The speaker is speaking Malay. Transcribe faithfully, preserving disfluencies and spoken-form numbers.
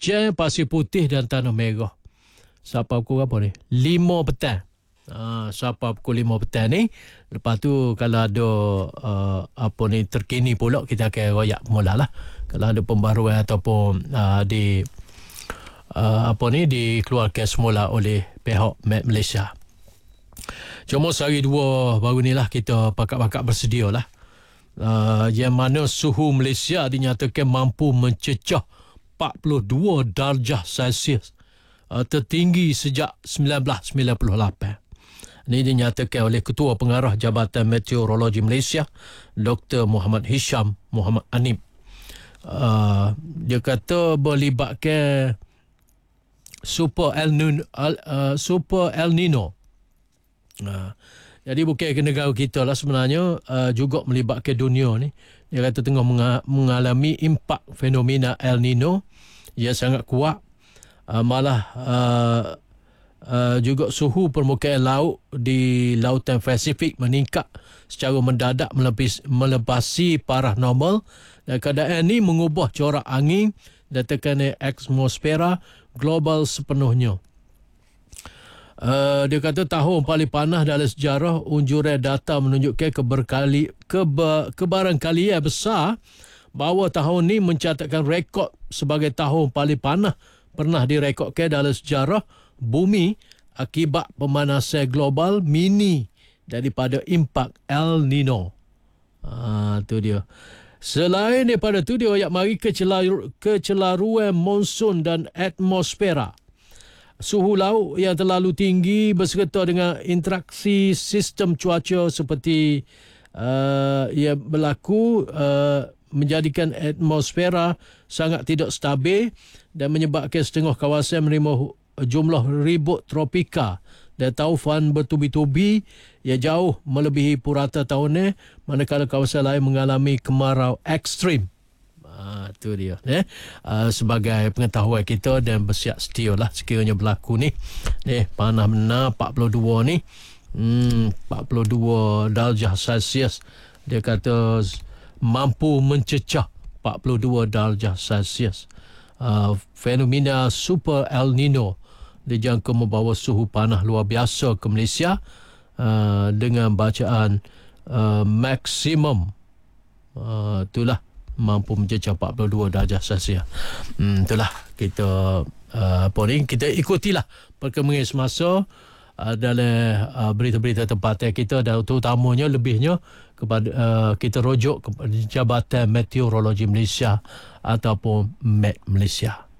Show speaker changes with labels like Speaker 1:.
Speaker 1: hujan, pasir putih dan tanah merah. Sampai pukul apa ni? lima petang. Uh, sampai pukul lima petang ni. Lepas tu kalau ada uh, apa ni terkini pula, kita akan royak mula lah. Kalau ada pembaruan ataupun uh, di uh, apa ni dikeluarkan semula oleh pihak Met Malaysia. Cuma sehari dua baru ni lah kita pakat-pakat bersedia lah. Uh, yang mana suhu Malaysia dinyatakan mampu mencecah empat puluh dua darjah Celsius, uh, tertinggi sejak sembilan belas sembilan puluh lapan. Ini dinyatakan oleh Ketua Pengarah Jabatan Meteorologi Malaysia, Doktor Muhammad Hisham Muhammad Anib. Uh, dia kata berlibatkan Super El Nino, uh, Super El Nino. Uh, jadi bukan ke negara kita lah sebenarnya, uh, juga melibatkan dunia ni. Dia kata tengah mengalami impak fenomena El Nino yang sangat kuat. Uh, malah uh, uh, juga suhu permukaan laut di Lautan Pasifik meningkat secara mendadak melebis, melebasi paranormal. Dan keadaan ini mengubah corak angin dan tekanan atmosfera global sepenuhnya. Uh, dia kata tahun paling panas dalam sejarah. Unjuran data menunjukkan keberkali, keba, kebarangkalian besar bahawa tahun ini mencatatkan rekod sebagai tahun paling panas pernah direkodkan dalam sejarah bumi akibat pemanasan global mini daripada impak El Nino. Ah, tu dia. Selain daripada tu, dia ayat mari kecelaru, kecelaruan monsun dan atmosfera. Suhu laut yang terlalu tinggi berserta dengan interaksi sistem cuaca seperti uh, yang berlaku uh, menjadikan atmosfera sangat tidak stabil dan menyebabkan setengah kawasan menerima jumlah ribut tropika dan taufan bertubi-tubi yang jauh melebihi purata tahunnya, manakala kawasan lain mengalami kemarau ekstrim. Ah, tu dia eh? uh, sebagai pengetahuan kita dan bersiap setia lah sekiranya berlaku ni eh, panas benar empat puluh dua ni, hmm, empat puluh dua darjah Celsius. Dia kata mampu mencecah empat puluh dua darjah Celsius. uh, fenomena Super El Nino dijangka membawa suhu panas luar biasa ke Malaysia uh, dengan bacaan uh, maksimum uh, itulah mampu mencecah empat puluh dua darjah Celsius. Hmm, itulah kita uh, apa ni kita ikutilah perkembangan semasa uh, dalam uh, berita-berita tempatan kita, dan terutamanya lebihnya kepada uh, kita rujuk kepada Jabatan Meteorologi Malaysia ataupun Met Malaysia.